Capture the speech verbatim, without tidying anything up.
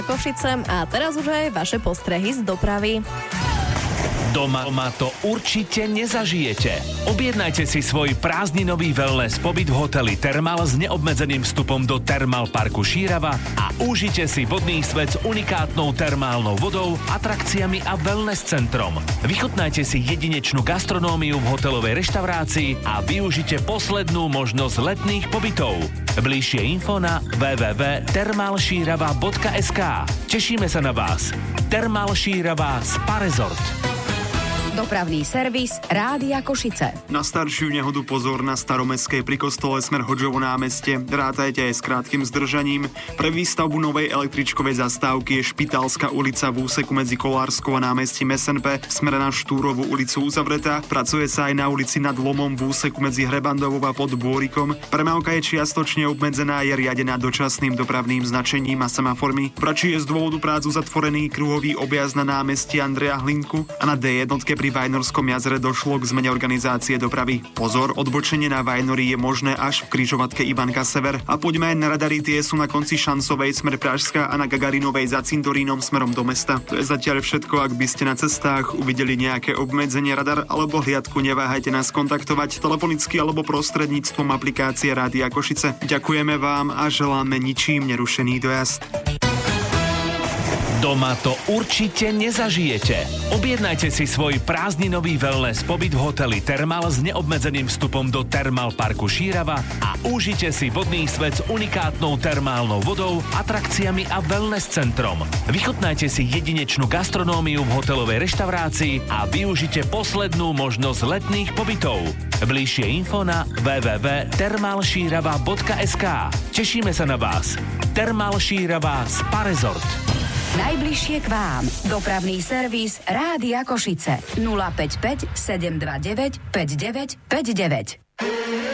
Košice a teraz už aj vaše postrehy z dopravy. Doma, doma to určite nezažijete. Objednajte si svoj prázdninový wellness pobyt v hoteli Thermal s neobmedzeným vstupom do Thermal parku Šírava a užite si vodný svet s unikátnou termálnou vodou, atrakciami a wellness centrom. Vychutnajte si jedinečnú gastronómiu v hotelovej reštaurácii a využite poslednú možnosť letných pobytov. Bližšie info na w w w bodka thermal šírava bodka es ká. Tešíme sa na vás. Thermal Šírava Spa Resort. Dopravný servis Rádia Košice. Na staršiu nehodu pozor na Staromestskej pri kostole smer Hodžovo námestie. Rátajte aj s krátkym zdržaním. Pre výstavbu novej električkovej zastávky je Špitálska ulica v úseku medzi Kolárskou a námestím es en pé smer na Štúrovú ulicu uzavretá. Pracuje sa aj na ulici Nad Lomom v úseku medzi Hrebandovou a pod Bôrikom. Premávka je čiastočne obmedzená a je riadená dočasným dopravným značením a semaformi. V Rači je z dôvodu prácu zatvorený kruhový objazd na námestí Andreja Hlinku a na dé jednotke pri Vajnorskom jazere došlo k zmene organizácie dopravy. Pozor, odbočenie na Vajnory je možné až v križovatke Ivanka Sever. A poďme aj na radary, tie sú na konci Šancovej smer Pražská a na Gagarinovej za Cintorínom smerom do mesta. To je zatiaľ všetko, ak by ste na cestách uvideli nejaké obmedzenie radar alebo hliadku, neváhajte nás kontaktovať telefonicky alebo prostredníctvom aplikácie Rádia Košice. Ďakujeme vám a želáme ničím nerušený dojazd. Doma to určite nezažijete. Objednajte si svoj prázdninový wellness pobyt v hoteli Thermal s neobmedzeným vstupom do Thermal parku Šírava a užite si vodný svet s unikátnou termálnou vodou, atrakciami a wellness centrom. Vychutnajte si jedinečnú gastronómiu v hotelovej reštaurácii a využite poslednú možnosť letných pobytov. Bližšie info na w w w bodka thermal šírava bodka es ká. Tešíme sa na vás. Thermal Šírava Spa Resort. Najbližšie k vám. Dopravný servis Rádia Košice. nula päť päť sedem dva deväť päť deväť päť deväť.